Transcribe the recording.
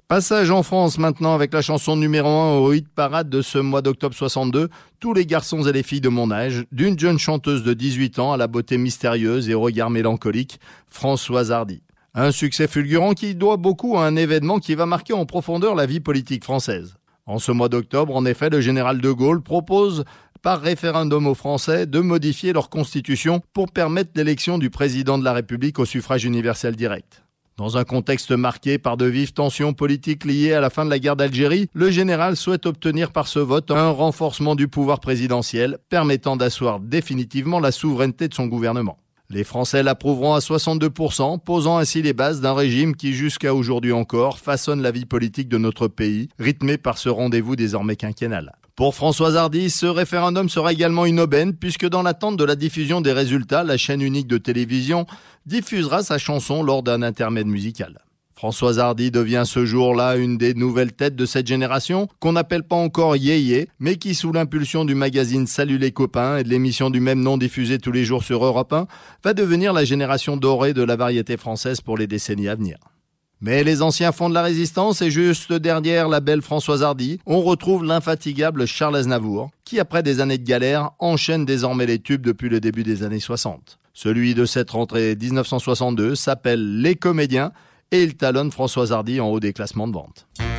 Passage en France maintenant avec la chanson numéro 1 au hit parade de ce mois d'octobre 62, tous les garçons et les filles de mon âge, d'une jeune chanteuse de 18 ans à la beauté mystérieuse et au regard mélancolique, Françoise Hardy. Un succès fulgurant qui doit beaucoup à un événement qui va marquer en profondeur la vie politique française. En ce mois d'octobre, en effet, le général de Gaulle propose par référendum aux Français de modifier leur constitution pour permettre l'élection du président de la République au suffrage universel direct. Dans un contexte marqué par de vives tensions politiques liées à la fin de la guerre d'Algérie, le général souhaite obtenir par ce vote un renforcement du pouvoir présidentiel permettant d'asseoir définitivement la souveraineté de son gouvernement. Les Français l'approuveront à 62%, posant ainsi les bases d'un régime qui, jusqu'à aujourd'hui encore, façonne la vie politique de notre pays, rythmé par ce rendez-vous désormais quinquennal. Pour Françoise Hardy, ce référendum sera également une aubaine, puisque dans l'attente de la diffusion des résultats, la chaîne unique de télévision diffusera sa chanson lors d'un intermède musical. Françoise Hardy devient ce jour-là une des nouvelles têtes de cette génération, qu'on n'appelle pas encore yéyé, mais qui, sous l'impulsion du magazine Salut les copains et de l'émission du même nom diffusée tous les jours sur Europe 1, va devenir la génération dorée de la variété française pour les décennies à venir. Mais les anciens font de la résistance et juste derrière la belle Françoise Hardy, on retrouve l'infatigable Charles Aznavour, qui après des années de galère, enchaîne désormais les tubes depuis le début des années 60. Celui de cette rentrée 1962 s'appelle Les Comédiens et il talonne Françoise Hardy en haut des classements de vente.